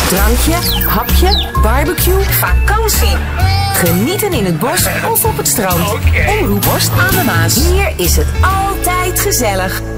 Drankje, hapje, barbecue, vakantie. Genieten in het bos of op het strand. Omroep Horst aan de Maas. Hier is het altijd gezellig.